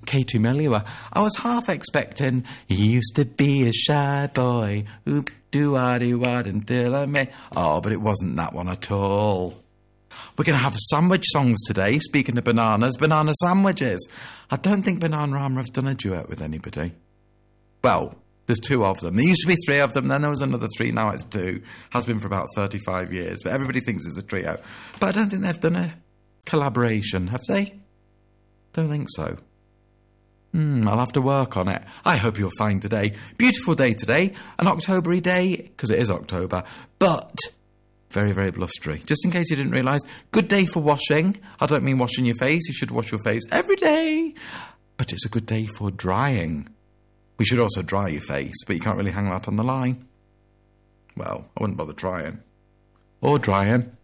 Katie Melua. I was half expecting, he used to be a shy boy, oop do wad until I met. Oh, but it wasn't that one at all. We're going to have sandwich songs today, speaking of bananas, banana sandwiches. I don't think Bananarama have done a duet with anybody. Well, there's 2 of them. There used to be 3 of them, then there was another 3, now it's 2. Has been for about 35 years, but everybody thinks it's a trio. But I don't think they've done a collaboration, have they? Don't think so. I'll have to work on it. I hope you're fine today. Beautiful day today, an October-y day, because it is October, but very, very blustery. Just in case you didn't realise, good day for washing. I don't mean washing your face, you should wash your face every day. But it's a good day for drying. We should also dry your face, but you can't really hang that on the line. Well, I wouldn't bother trying. Or drying.